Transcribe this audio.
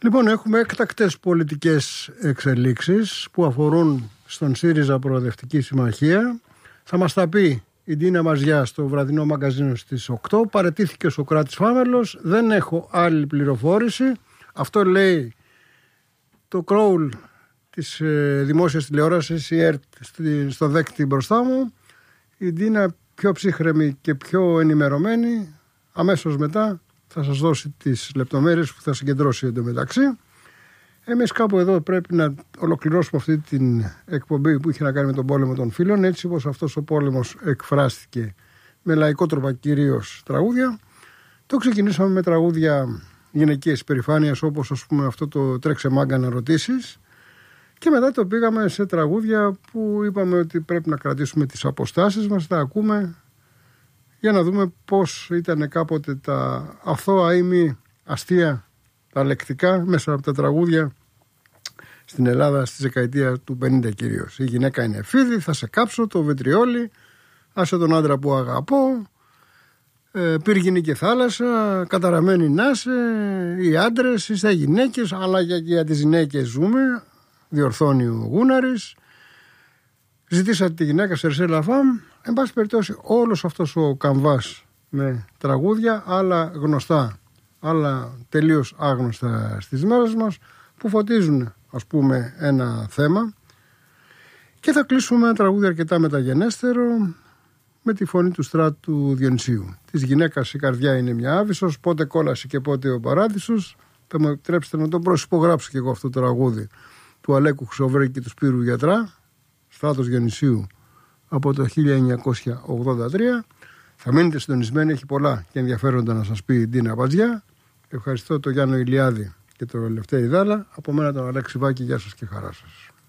Λοιπόν, έχουμε έκτακτες πολιτικές εξελίξεις που αφορούν στον ΣΥΡΙΖΑ Προοδευτική Συμμαχία. Θα μας τα πει η Ντίνα Μαζιά στο βραδινό μαγκαζίνο στις 8. Παραιτήθηκε ο Σωκράτης Φάμελος. Δεν έχω άλλη πληροφόρηση. Αυτό λέει το Κρόουλ της δημόσιας τηλεόρασης, η ΕΡΤ, στο δέκτη μπροστά μου. Η Ντίνα, πιο ψύχρεμη και πιο ενημερωμένη, αμέσως μετά θα σας δώσει τις λεπτομέρειες που θα συγκεντρώσει εντωμεταξύ. Εμείς κάπου εδώ πρέπει να ολοκληρώσουμε αυτή την εκπομπή που είχε να κάνει με τον πόλεμο των φίλων, έτσι όπως αυτός ο πόλεμος εκφράστηκε με λαϊκό τρόπο, κυρίως τραγούδια. Το ξεκινήσαμε με τραγούδια γυναικείας περηφάνειας, όπως ας πούμε αυτό το «Τρέξε μάγκα να ρωτήσεις», και μετά το πήγαμε σε τραγούδια που είπαμε ότι πρέπει να κρατήσουμε τις αποστάσεις μας, τα ακούμε για να δούμε πώς ήταν κάποτε τα αθώα ή μη αστεία, τα λεκτικά μέσα από τα τραγούδια στην Ελλάδα στη δεκαετία του 50 κυρίως. Η γυναίκα είναι φίδι, θα σε κάψω, το βετριόλι, άσε τον άντρα που αγαπώ, πύργινη και θάλασσα, καταραμένη να είσαι, οι άντρες, είστε γυναίκες, αλλά και για τις γυναίκες ζούμε, διορθώνει ο Γούναρης. Ζητήσατε τη γυναίκα σε Ρεσέ Λαφάμ. Εν πάση περιπτώσει, όλος αυτός ο καμβάς με τραγούδια, άλλα γνωστά, άλλα τελείως άγνωστα στις μέρες μας, που φωτίζουν, ας πούμε, ένα θέμα. Και θα κλείσουμε ένα τραγούδι αρκετά μεταγενέστερο, με τη φωνή του Στράτου Διονυσίου. Της γυναίκας η καρδιά είναι μια άβυσσος, πότε κόλαση και πότε ο παράδεισος. Θα μου επιτρέψετε να το προσυπογράψω και εγώ αυτό το τραγούδι του Αλέκου Χρυσοβρέκη και του Σπύρου Γιατρά, Στράτος Διονυσίου, από το 1983. Θα μείνετε συντονισμένοι, έχει πολλά και ενδιαφέροντα να σας πει η Ντίνα Μαζιά. Ευχαριστώ τον Γιάννο Ηλιάδη και τον Λευτέρη Δάλα. Από μένα τον Αλέξη Βάκη, γεια σας και χαρά σας.